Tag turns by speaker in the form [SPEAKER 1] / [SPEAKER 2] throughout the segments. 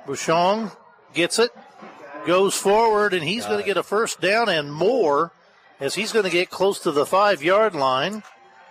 [SPEAKER 1] Bouchon gets it, goes forward, and he's going to get a first down and more as he's going to get close to the 5-yard line.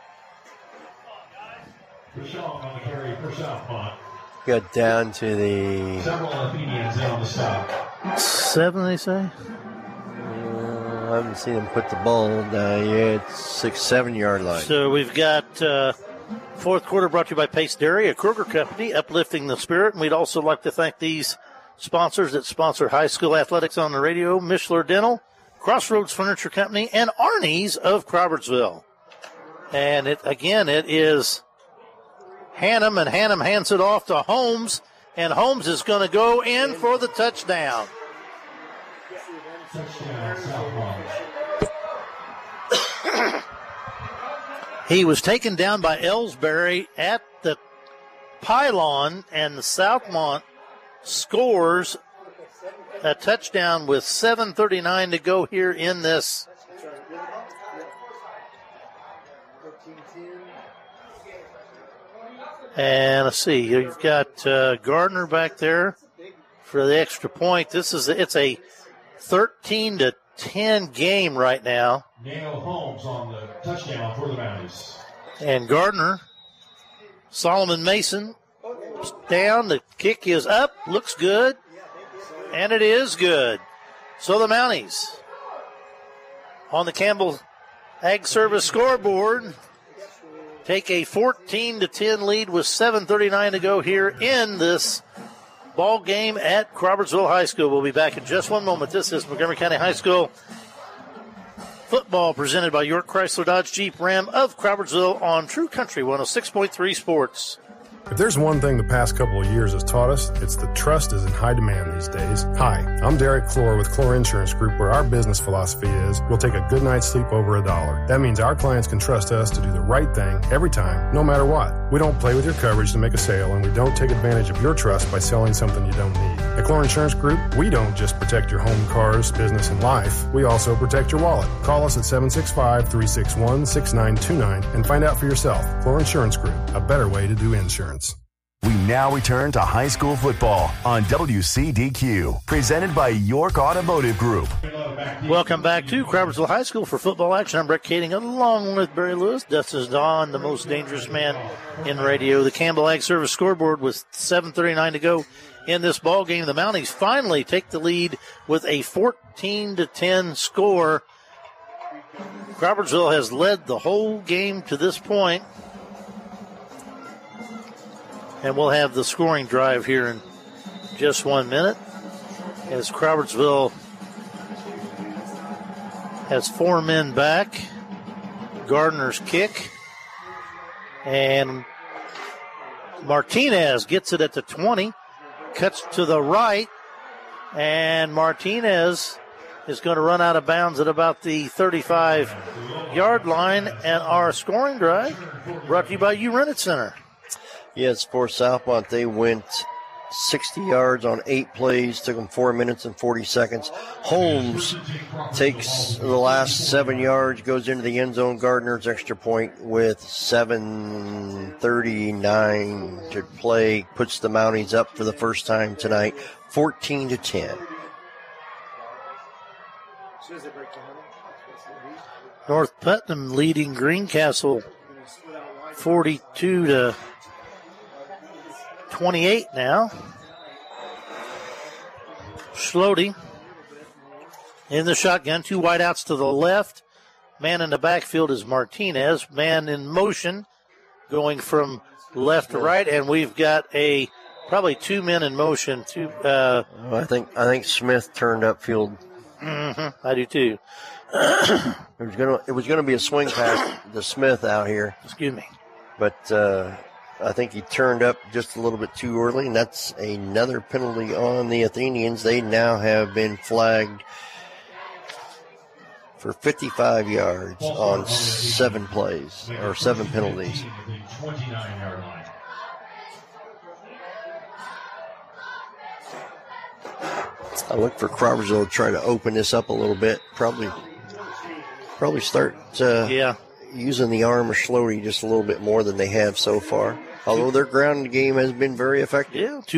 [SPEAKER 2] Bouchon on the carry for Southmont.
[SPEAKER 3] Got down to the...
[SPEAKER 2] Several Athenians in on the stop.
[SPEAKER 1] 7, they say?
[SPEAKER 3] I haven't seen him put the ball down yet. 6-7 line.
[SPEAKER 1] So we've got fourth quarter brought to you by Pace Dairy, a Kroger company, uplifting the spirit. And we'd also like to thank these sponsors that sponsor high school athletics on the radio: Mishler Dental, Crossroads Furniture Company, and Arnie's of Crawfordsville. And it is Hannum, and Hannum hands it off to Holmes, and Holmes is going to go in for the touchdown. He was taken down by Ellsbury at the pylon, and the Southmont scores a touchdown with 7:39 to go here in this. And let's see, you've got Gardner back there for the extra point. It's a 13-10 game right now.
[SPEAKER 2] Nail Holmes on the touchdown for the Mounties.
[SPEAKER 1] And Gardner, Solomon Mason down. The kick is up, looks good, and it is good. So the Mounties on the Campbell Ag Service scoreboard take a 14-10 lead with 7:39 to go here in this ball game at Crawfordsville High School. We'll be back in just one moment. This is Montgomery County High School football presented by York Chrysler Dodge Jeep Ram of Crawfordsville on True Country 106.3 Sports.
[SPEAKER 4] If there's one thing the past couple of years has taught us, it's that trust is in high demand these days. Hi, I'm Derek Clore with Clore Insurance Group, where our business philosophy is we'll take a good night's sleep over $1. That means our clients can trust us to do the right thing every time, no matter what. We don't play with your coverage to make a sale, and we don't take advantage of your trust by selling something you don't need. At Clore Insurance Group, we don't just protect your home, cars, business, and life. We also protect your wallet. Call us at 765-361-6929 and find out for yourself. Clore Insurance Group, a better way to do insurance.
[SPEAKER 5] We now return to high school football on WCDQ, presented by York Automotive Group.
[SPEAKER 1] Welcome back to Crawfordsville High School for football action. I'm Brett Kading along with Barry Lewis. Dustin Don, the most dangerous man in radio. The Campbell Ag Service scoreboard with 7:39 to go in this ball game. The Mounties finally take the lead with a 14-10 score. Crawfordsville has led the whole game to this point. And we'll have the scoring drive here in just 1 minute as Crawfordsville has 4 men back. Gardner's kick. And Martinez gets it at the 20, cuts to the right, and Martinez is going to run out of bounds at about the 35-yard line. And our scoring drive brought to you by U-Rented Center.
[SPEAKER 3] Yes, for Southmont, they went 60 yards on 8 plays, took them 4 minutes and 40 seconds. Holmes takes the last 7 yards, goes into the end zone. Gardner's extra point with 7:39 to play, puts the Mounties up for the first time tonight, 14-10.
[SPEAKER 1] North Putnam leading Greencastle 42-28 now. Schlody in the shotgun. 2 wideouts to the left. Man in the backfield is Martinez. Man in motion going from left to right. And we've got probably 2 men in motion.
[SPEAKER 3] I think Smith turned upfield.
[SPEAKER 1] I do too.
[SPEAKER 3] It was gonna be a swing pass to Smith out here.
[SPEAKER 1] Excuse me.
[SPEAKER 3] But I think he turned up just a little bit too early, and that's another penalty on the Athenians. They now have been flagged for 55 yards on 7 plays, or 7 penalties. I look for Crawfordsville to try to open this up a little bit. Probably start using the arm of Schlody just a little bit more than they have so far. Although their ground game has been very effective.
[SPEAKER 1] Yeah,